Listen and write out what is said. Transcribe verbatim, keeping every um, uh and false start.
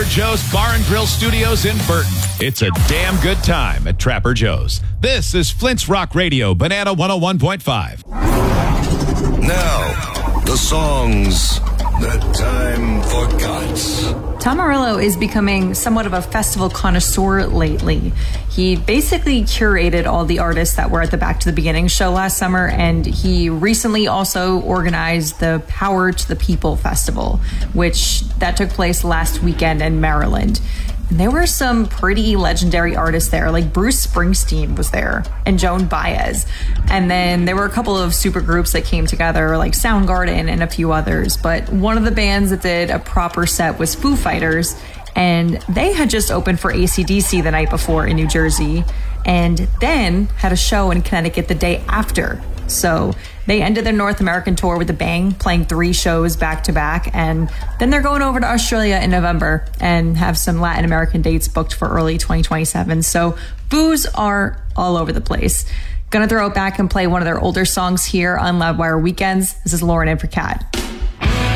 Trapper Joe's Bar and Grill Studios in Burton. It's a damn good time at Trapper Joe's. This is Flint's Rock Radio, Banana one oh one point five. Now, the songs that time forgot. Tom Morello is becoming somewhat of a festival connoisseur lately. He basically curated all the artists that were at the Back to the Beginning show last summer, and he recently also organized the Power to the People Festival, which that took place last weekend in Maryland. And there were some pretty legendary artists there, like Bruce Springsteen was there and Joan Baez. And then there were a couple of super groups that came together, like Soundgarden and a few others. But one of the bands that did a proper set was Foo Fighters. And they had just opened for A C D C the night before in New Jersey, and then had a show in Connecticut the day after. So they ended their North American tour with a bang, playing three shows back to back. And then they're going over to Australia in November and have some Latin American dates booked for early twenty twenty-seven. So Foos are all over the place. Gonna throw it back and play one of their older songs here on Loudwire Weekends. This is Lauren in for Kat.